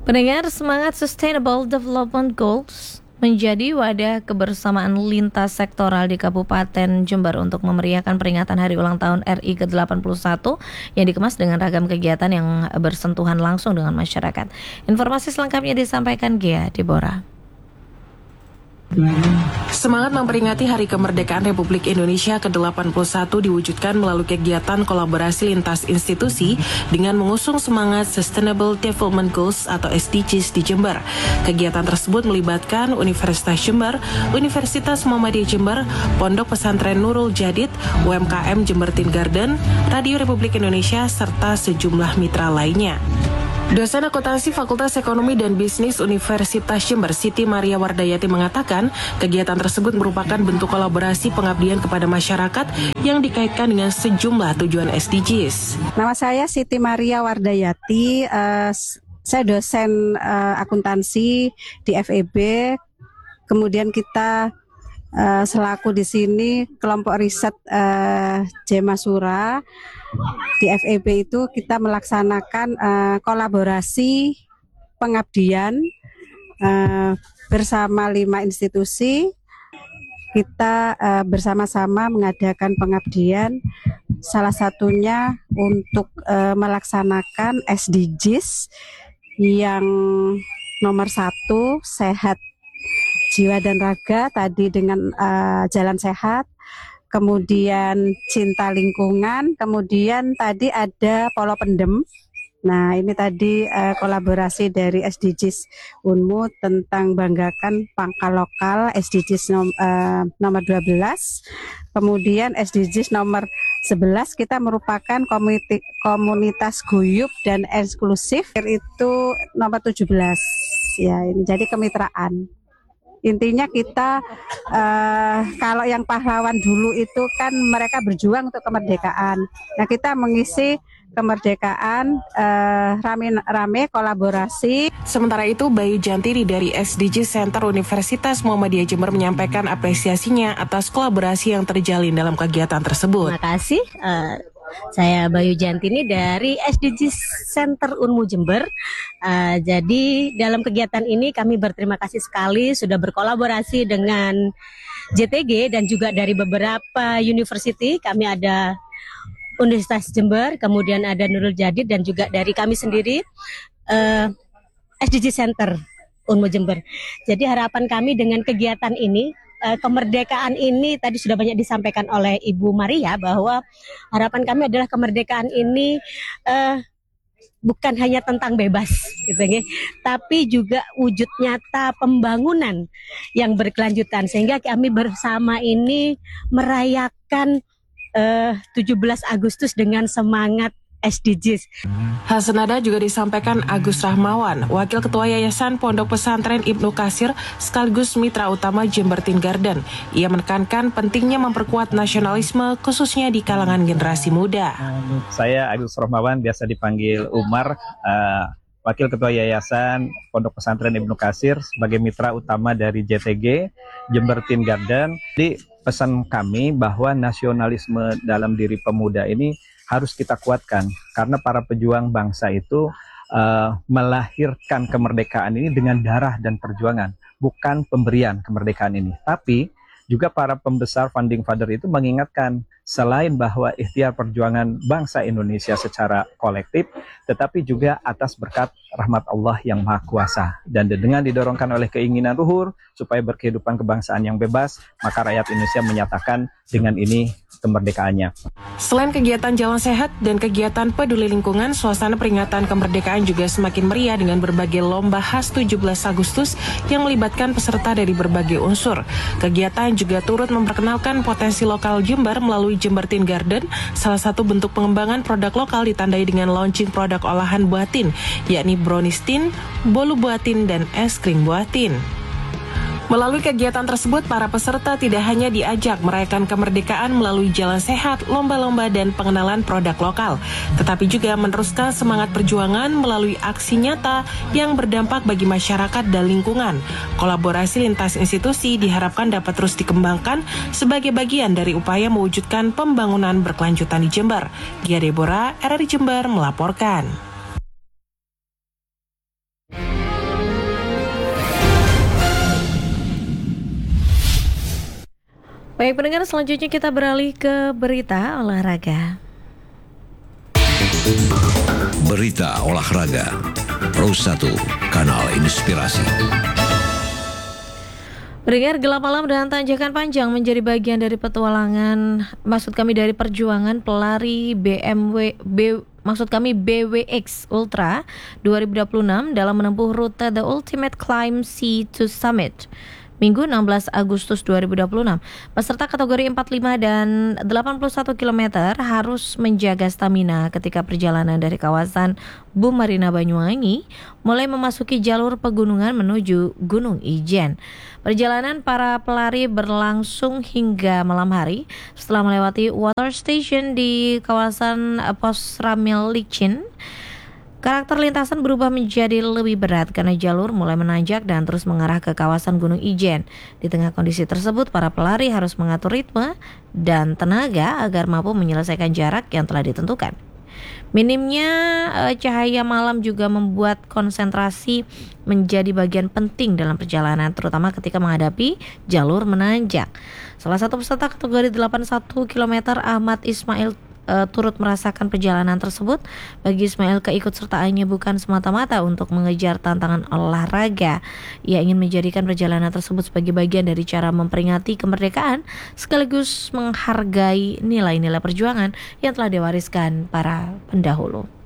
Pendengar, semangat Sustainable Development Goals menjadi wadah kebersamaan lintas sektoral di Kabupaten Jember untuk memeriahkan peringatan Hari Ulang Tahun RI ke-81 yang dikemas dengan ragam kegiatan yang bersentuhan langsung dengan masyarakat. Informasi selengkapnya disampaikan Gia Deborah. Semangat memperingati Hari Kemerdekaan Republik Indonesia ke-81 diwujudkan melalui kegiatan kolaborasi lintas institusi dengan mengusung semangat Sustainable Development Goals atau SDGs di Jember. Kegiatan tersebut melibatkan Universitas Jember, Universitas Muhammadiyah Jember, Pondok Pesantren Nurul Jadid, UMKM Jember Teen Garden, Radio Republik Indonesia, serta sejumlah mitra lainnya. Dosen Akuntansi Fakultas Ekonomi dan Bisnis Universitas Jember, Siti Maria Wardayati mengatakan, kegiatan tersebut merupakan bentuk kolaborasi pengabdian kepada masyarakat yang dikaitkan dengan sejumlah tujuan SDGs. Nama saya Siti Maria Wardayati, saya dosen akuntansi di FEB. Kemudian kita selaku di sini kelompok riset Jemasura. Di FEB itu kita melaksanakan kolaborasi pengabdian bersama 5 institusi. Kita bersama-sama mengadakan pengabdian, salah satunya untuk melaksanakan SDGs yang nomor 1, sehat jiwa dan raga, tadi dengan jalan sehat. Kemudian cinta lingkungan, kemudian tadi ada polo pendem. Nah, ini tadi kolaborasi dari SDGs Unmu tentang banggakan pangkal lokal, SDGs nomor 12. Kemudian SDGs nomor 11 kita merupakan komunitas guyup dan eksklusif, itu nomor 17. Ya, ini jadi kemitraan. Intinya kita kalau yang pahlawan dulu itu kan mereka berjuang untuk kemerdekaan. Nah, kita mengisi kemerdekaan rame-rame kolaborasi. Sementara itu, Bayu Jantiri dari SDG Center Universitas Muhammadiyah Jember menyampaikan apresiasinya atas kolaborasi yang terjalin dalam kegiatan tersebut. Terima kasih. Saya Bayu Jantini dari SDG Center Unmu Jember. Jadi dalam kegiatan ini kami berterima kasih sekali sudah berkolaborasi dengan JTG dan juga dari beberapa university. Kami ada Universitas Jember, kemudian ada Nurul Jadid dan juga dari kami sendiri SDG Center Unmu Jember. Jadi harapan kami dengan kegiatan ini, kemerdekaan ini tadi sudah banyak disampaikan oleh Ibu Maria bahwa harapan kami adalah kemerdekaan ini bukan hanya tentang bebas, gitu ya, tapi juga wujud nyata pembangunan yang berkelanjutan, sehingga kami bersama ini merayakan 17 Agustus dengan semangat SDGs. Hal senada juga disampaikan Agus Rahmawan, Wakil Ketua Yayasan Pondok Pesantren Ibnu Katsir sekaligus mitra utama Jember Teen Garden. Ia menekankan pentingnya memperkuat nasionalisme khususnya di kalangan generasi muda. Saya Agus Rahmawan, biasa dipanggil Umar, Wakil Ketua Yayasan Pondok Pesantren Ibnu Katsir sebagai mitra utama dari JTG Jember Teen Garden. Di pesan kami bahwa nasionalisme dalam diri pemuda ini harus kita kuatkan, karena para pejuang bangsa itu melahirkan kemerdekaan ini dengan darah dan perjuangan, bukan pemberian kemerdekaan ini. Tapi juga para pembesar founding father itu mengingatkan, selain bahwa ikhtiar perjuangan bangsa Indonesia secara kolektif, tetapi juga atas berkat rahmat Allah yang Maha Kuasa. Dan dengan didorongkan oleh keinginan luhur supaya berkehidupan kebangsaan yang bebas, maka rakyat Indonesia menyatakan dengan ini kemerdekaannya. Selain kegiatan jalan sehat dan kegiatan peduli lingkungan, suasana peringatan kemerdekaan juga semakin meriah dengan berbagai lomba khas 17 Agustus yang melibatkan peserta dari berbagai unsur. Kegiatan juga turut memperkenalkan potensi lokal Jember melalui Jember Teen Garden, salah satu bentuk pengembangan produk lokal ditandai dengan launching produk olahan buah tin, yakni brownies tin, bolu buah tin, dan es krim buah tin. Melalui kegiatan tersebut, para peserta tidak hanya diajak merayakan kemerdekaan melalui jalan sehat, lomba-lomba, dan pengenalan produk lokal, tetapi juga meneruskan semangat perjuangan melalui aksi nyata yang berdampak bagi masyarakat dan lingkungan. Kolaborasi lintas institusi diharapkan dapat terus dikembangkan sebagai bagian dari upaya mewujudkan pembangunan berkelanjutan di Jember. Gia Deborah, RRI Jember melaporkan. Baik pendengar, selanjutnya kita beralih ke berita olahraga. Berita olahraga Pro 1 Kanal Inspirasi. Pendengar, gelap malam dan tanjakan panjang menjadi bagian dari dari perjuangan pelari BWX Ultra 2026 dalam menempuh rute The Ultimate Climb Sea to Summit. Minggu 16 Agustus 2026, peserta kategori 45 dan 81 km harus menjaga stamina ketika perjalanan dari kawasan Bumarina Banyuwangi mulai memasuki jalur pegunungan menuju Gunung Ijen. Perjalanan para pelari berlangsung hingga malam hari setelah melewati water station di kawasan Pos Ramil Licin. Karakter lintasan berubah menjadi lebih berat karena jalur mulai menanjak dan terus mengarah ke kawasan Gunung Ijen. Di tengah kondisi tersebut, para pelari harus mengatur ritme dan tenaga agar mampu menyelesaikan jarak yang telah ditentukan. Minimnya cahaya malam juga membuat konsentrasi menjadi bagian penting dalam perjalanan, terutama ketika menghadapi jalur menanjak. Salah satu peserta kategori 81 km, Ahmad Ismail, turut merasakan perjalanan tersebut. Bagi Ismail, keikutsertaannya bukan semata-mata untuk mengejar tantangan olahraga. Ia ingin menjadikan perjalanan tersebut sebagai bagian dari cara memperingati kemerdekaan sekaligus menghargai nilai-nilai perjuangan yang telah diwariskan para pendahulu.